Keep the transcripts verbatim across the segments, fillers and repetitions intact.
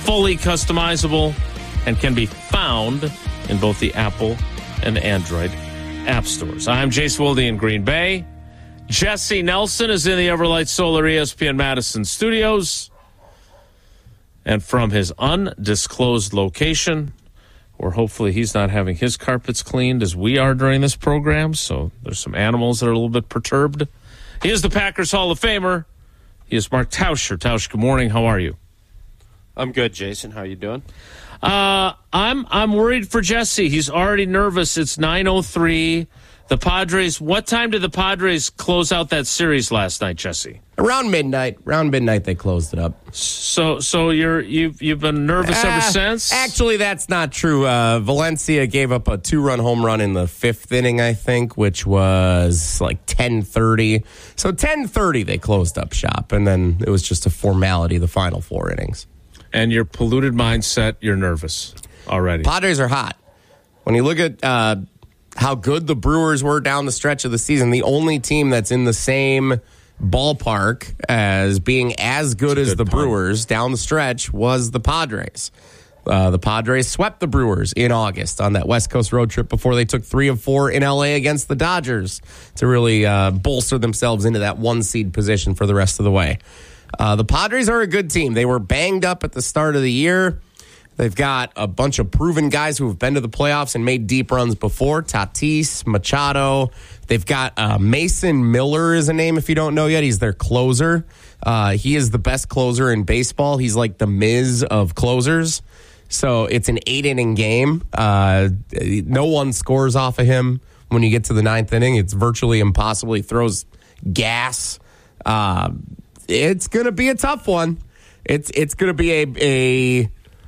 fully customizable, and can be found in both the Apple and Android app stores. I'm Jace Wilde in Green Bay. Jesse Nelson is in the Everlight Solar E S P N Madison studios. And from his undisclosed location, where hopefully he's not having his carpets cleaned as we are during this program, so there's some animals that are a little bit perturbed. He is the Packers Hall of Famer. He is Mark Tauscher. Tausch, good morning. How are you? I'm good, Jason. How you doing? Uh, I'm I'm worried for Jesse. He's already nervous. It's nine oh three. The Padres, what time did the Padres close out that series last night, Jesse? Around midnight. Around midnight, they closed it up. So, so you're you've you've been nervous uh, ever since? Actually, that's not true. Uh, Valencia gave up a two-run home run in the fifth inning, I think, which was like ten thirty. So ten thirty, they closed up shop, and then it was just a formality the final four innings. And your polluted mindset, you're nervous already. Padres are hot. When you look at uh, how good the Brewers were down the stretch of the season, the only team that's in the same ballpark as being as good as good the point. Brewers down the stretch was the Padres. Uh, the Padres swept the Brewers in August on that West Coast road trip before they took three of four in L A against the Dodgers to really uh, bolster themselves into that one seed position for the rest of the way. Uh, the Padres are a good team. They were banged up at the start of the year. They've got a bunch of proven guys who have been to the playoffs and made deep runs before. Tatis, Machado. They've got uh, Mason Miller is a name if you don't know yet. He's their closer. Uh, he is the best closer in baseball. He's like the Miz of closers. So it's an eight-inning game. Uh, no one scores off of him when you get to the ninth inning. It's virtually impossible. He throws gas. Uh, it's going to be a tough one. It's it's going to be a... a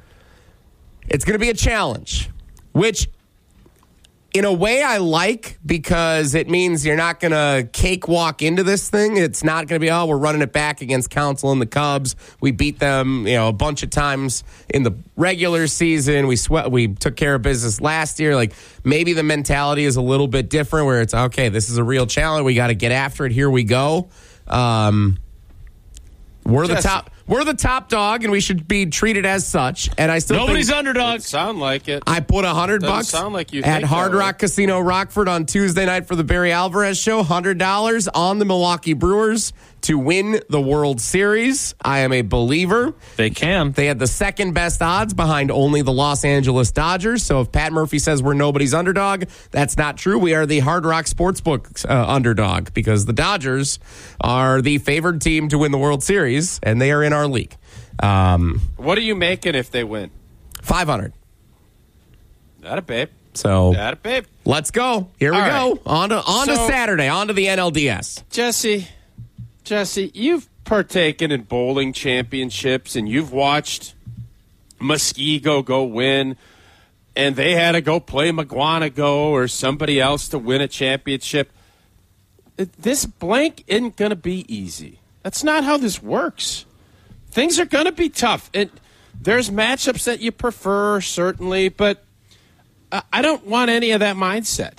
It's going to be a challenge, which in a way I like because it means you're not going to cakewalk into this thing. It's not going to be, oh, we're running it back against Council and the Cubs. We beat them, you know, a bunch of times in the regular season. We sweat, we took care of business last year. Like maybe the mentality is a little bit different where it's, okay, this is a real challenge. We got to get after it. Here we go. Um, we're Jesse. the top. We're the top dog, and we should be treated as such. And I still nobody's think underdog. Sound like it. I put a hundred bucks sound like you at think Hard that Rock way. Casino Rockford on Tuesday night for the Barry Alvarez show. Hundred dollars on the Milwaukee Brewers to win the World Series. I am a believer. They can. They had the second best odds behind only the Los Angeles Dodgers. So if Pat Murphy says we're nobody's underdog, that's not true. We are the Hard Rock Sportsbook uh, underdog because the Dodgers are the favored team to win the World Series, and they are in our league. Um, what are you making if they win? five hundred. That a babe. So That a babe. let's go. Here we All go. right. On to on to So- Saturday. On to the N L D S. Jesse, Jesse, you've partaken in bowling championships and you've watched Muskego go win, and they had to go play McGuanago or somebody else to win a championship. This blank isn't going to be easy. That's not how this works. Things are going to be tough. And there's matchups that you prefer, certainly, but I don't want any of that mindset.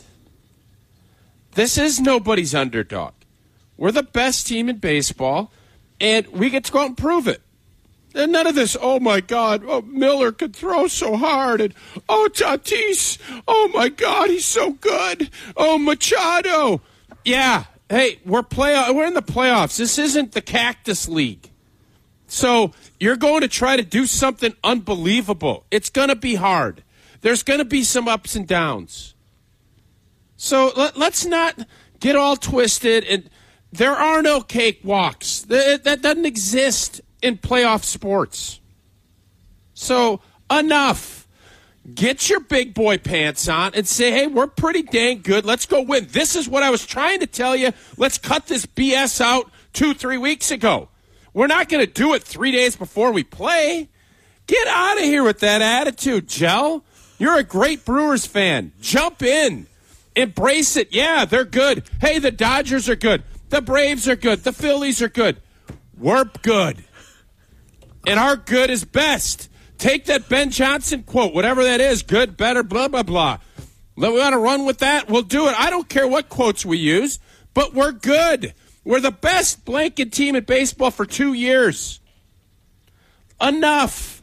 This is nobody's underdog. We're the best team in baseball, and we get to go out and prove it. And none of this, oh, my God, oh, Miller could throw so hard, and, oh, Tatis, oh, my God, he's so good. Oh, Machado. Yeah, hey, we're play- we're in the playoffs. This isn't the Cactus League. So you're going to try to do something unbelievable. It's going to be hard. There's going to be some ups and downs. So let, let's not get all twisted. And there are no cakewalks. That, that doesn't exist in playoff sports. So enough. Get your big boy pants on and say, hey, we're pretty dang good. Let's go win. This is what I was trying to tell you. Let's cut this B S out two, three weeks ago. We're not going to do it three days before we play. Get out of here with that attitude, Gel. You're a great Brewers fan. Jump in. Embrace it. Yeah, they're good. Hey, the Dodgers are good. The Braves are good. The Phillies are good. We're good. And our good is best. Take that Ben Johnson quote, whatever that is, good, better, blah, blah, blah. We want to run with that? We'll do it. I don't care what quotes we use, but we're good. We're the best blanket team in baseball for two years. Enough.